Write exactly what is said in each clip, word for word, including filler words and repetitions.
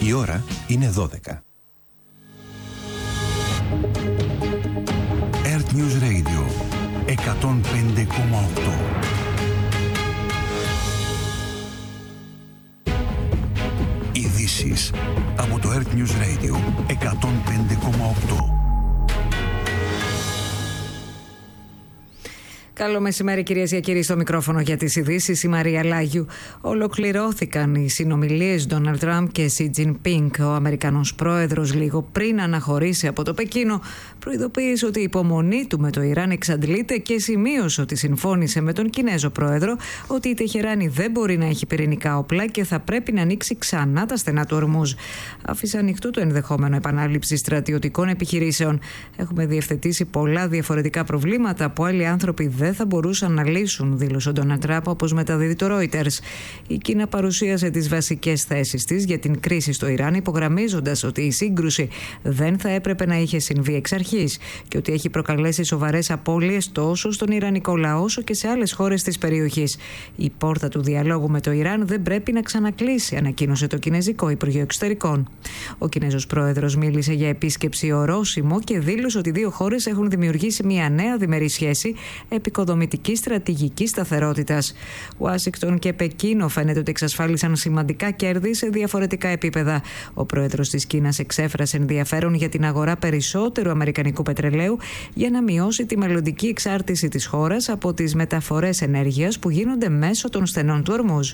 Η ώρα είναι δώδεκα. Earth News Radio εκατόν πέντε κόμμα οκτώ. Ειδήσεις από το Earth News Radio εκατόν πέντε κόμμα οκτώ. Καλό μεσημέρι, κυρίες και κύριοι, στο μικρόφωνο για τις ειδήσεις η Μαρία Λάγιου. Ολοκληρώθηκαν οι συνομιλίες Ντόναλντ Τραμπ και Σι Τζινπίνγκ. Ο Αμερικανός πρόεδρος, λίγο πριν αναχωρήσει από το Πεκίνο, προειδοποίησε ότι η υπομονή του με το Ιράν εξαντλείται και σημείωσε ότι συμφώνησε με τον Κινέζο πρόεδρο ότι η Τεχεράνη δεν μπορεί να έχει πυρηνικά όπλα και θα πρέπει να ανοίξει ξανά τα στενά του Ορμούζ. Άφησε ανοιχτό το ενδεχόμενο επανάληψη στρατιωτικών επιχειρήσεων. Έχουμε διευθετήσει πολλά διαφορετικά προβλήματα που άλλοι άνθρωποι δεν δεν θα μπορούσαν να λύσουν, δήλωσε ο Ντόναλντ Τραμπ, όπως μεταδίδει το Reuters. Η Κίνα παρουσίασε τις βασικές θέσεις της για την κρίση στο Ιράν, υπογραμμίζοντας ότι η σύγκρουση δεν θα έπρεπε να είχε συμβεί εξ αρχής και ότι έχει προκαλέσει σοβαρές απώλειες τόσο στον ιρανικό λαό όσο και σε άλλες χώρες της περιοχής. Η πόρτα του διαλόγου με το Ιράν δεν πρέπει να ξανακλείσει, ανακοίνωσε το Κινέζικο Υπουργείο Εξωτερικών. Ο Κινέζος πρόεδρος μίλησε για επίσκεψη ορόσημο και δήλωσε ότι οι δύο χώρες έχουν δημιουργήσει μια νέα διμερή σχέση οικοδομητικής στρατηγικής σταθερότητας. Ουάσιγκτον και Πεκίνο φαίνεται ότι εξασφάλισαν σημαντικά κέρδη σε διαφορετικά επίπεδα. Ο πρόεδρος της Κίνας εξέφρασε ενδιαφέρον για την αγορά περισσότερου αμερικανικού πετρελαίου για να μειώσει τη μελλοντική εξάρτηση της χώρας από τις μεταφορές ενέργειας που γίνονται μέσω των στενών του Ορμούζ.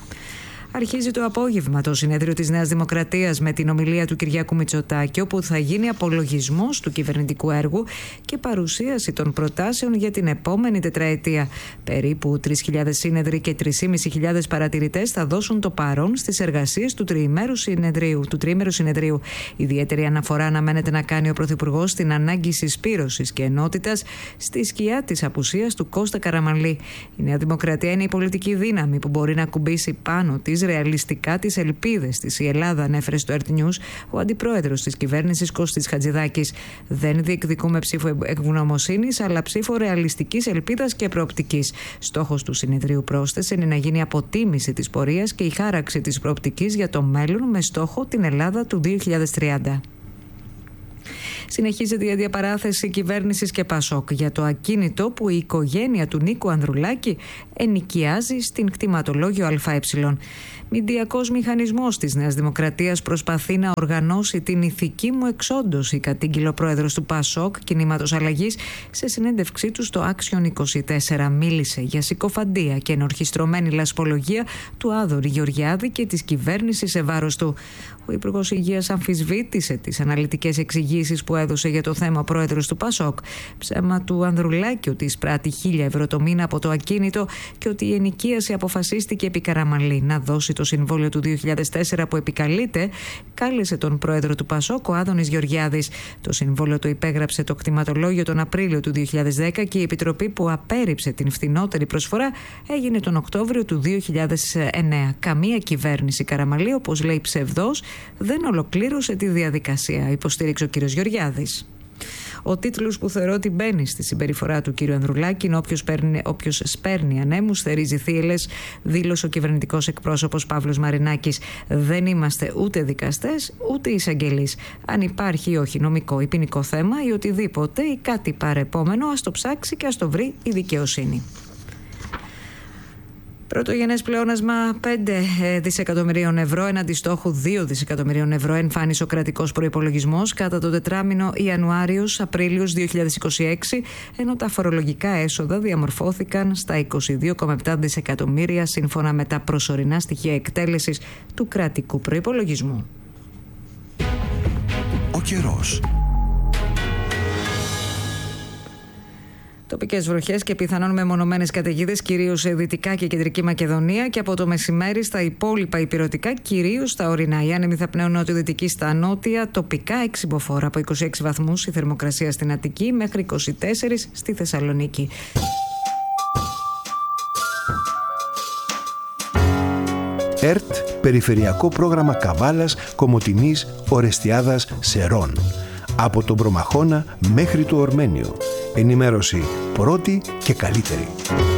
Αρχίζει το απόγευμα το συνέδριο της Νέας Δημοκρατίας με την ομιλία του Κυριάκου Μητσοτάκη, όπου θα γίνει απολογισμός του κυβερνητικού έργου και παρουσίαση των προτάσεων για την επόμενη τετραετία. Περίπου τρεις χιλιάδες σύνεδροι και τρεις χιλιάδες πεντακόσιοι παρατηρητές θα δώσουν το παρόν στις εργασίες του τριημέρου συνεδρίου. Του τριήμερου συνεδρίου. Ιδιαίτερη αναφορά αναμένεται να κάνει ο Πρωθυπουργός στην ανάγκη συσπήρωσης και ενότητας στη σκιά της απουσίας του Κώστα Καραμανλή. Η Νέα Δημοκρατία είναι η πολιτική δύναμη που μπορεί να κουμπίσει πάνω της ρεαλιστικά τις ελπίδες της. Η Ελλάδα, ανέφερε στο Earth News ο αντιπρόεδρος της κυβέρνησης Κώστης Χατζηδάκης. Δεν διεκδικούμε ψήφο ευγνωμοσύνης, αλλά ψήφο ρεαλιστικής ελπίδας και προοπτικής. Στόχος του συνεδρίου, πρόσθεσε, είναι να γίνει αποτίμηση της πορείας και η χάραξη της προοπτικής για το μέλλον με στόχο την Ελλάδα του δύο χιλιάδες τριάντα. Συνεχίζεται η αντιπαράθεση κυβέρνησης και Πασόκ για το ακίνητο που η οικογένεια του Νίκου Ανδρουλάκη ενοικιάζει στην κτηματολόγιο ΑΕ. Μηντιακός μηχανισμός της Νέας Δημοκρατίας προσπαθεί να οργανώσει την ηθική μου εξόντωση, κατήγγειλε ο πρόεδρος του Πασόκ, Κινήματος Αλλαγής, σε συνέντευξή του στο Action είκοσι τέσσερα. Μίλησε για συκοφαντία και ενορχιστρωμένη λασπολογία του Άδωρη Γεωργιάδη και της κυβέρνησης σε βάρος του. Ο Υπουργός Υγείας αμφισβήτησε τις αναλυτικές εξηγήσεις που έδωσε για το θέμα ο πρόεδρος του Πασόκ. Ψέμα του Ανδρουλάκη ότι εισπράττει χίλια ευρώ το μήνα από το ακίνητο και ότι η ενοικίαση αποφασίστηκε επί Καραμανλή. Να δώσει το συμβόλαιο του δύο χιλιάδες τέσσερα που επικαλείται, κάλεσε τον πρόεδρο του Πασόκ, ο Άδωνης Γεωργιάδης. Το συμβόλαιο το υπέγραψε το κτηματολόγιο τον Απρίλιο του δύο χιλιάδες δέκα και η επιτροπή που απέρριψε την φθηνότερη προσφορά έγινε τον Οκτώβριο του δύο χιλιάδες εννέα. Καμία κυβέρνηση Καραμανλή, όπως λέει ψευδός, δεν ολοκλήρωσε τη διαδικασία, υποστήριξε ο κ. Γεωργιάδης. Ο τίτλος που θεωρώ ότι μπαίνει στη συμπεριφορά του κ. Ανδρουλάκη είναι όποιος, παίρνει, όποιος σπέρνει ανέμους θερίζει θύελλες, δήλωσε ο κυβερνητικός εκπρόσωπος Παύλος Μαρινάκης. Δεν είμαστε ούτε δικαστές ούτε εισαγγελείς. Αν υπάρχει ή όχι νομικό ή ποινικό θέμα ή οτιδήποτε ή κάτι παρεπόμενο, ας το ψάξει και ας το βρει η δικαιοσύνη. Πρωτογενές πλεόνασμα πέντε δισεκατομμυρίων ευρώ έναντι στόχου δύο δισεκατομμυρίων ευρώ εμφάνισε ο κρατικός προϋπολογισμός κατά το τετράμινο Ιανουάριος-Απρίλιος δύο χιλιάδες είκοσι έξι, ενώ τα φορολογικά έσοδα διαμορφώθηκαν στα είκοσι δύο κόμμα επτά δισεκατομμύρια σύμφωνα με τα προσωρινά στοιχεία εκτέλεσης του κρατικού προϋπολογισμού. Ο καιρός. Τοπικές βροχές και πιθανόν μεμονωμένες καταιγίδες κυρίως σε Δυτικά και Κεντρική Μακεδονία και από το μεσημέρι στα υπόλοιπα ηπειρωτικά, κυρίως στα ορεινά. Οι άνεμοι θα πνέουν νοτιοδυτική στα νότια, τοπικά έξι μποφόρ, από είκοσι έξι βαθμούς η θερμοκρασία στην Αττική μέχρι είκοσι τέσσερα στη Θεσσαλονίκη. ΕΡΤ, Περιφερειακό Πρόγραμμα Καβάλας, Κομοτηνής, Ορεστιάδας, Σερών. Από τον Προμαχώνα μέχρι το Ορμένιο. Ενημέρωση πρώτη και καλύτερη.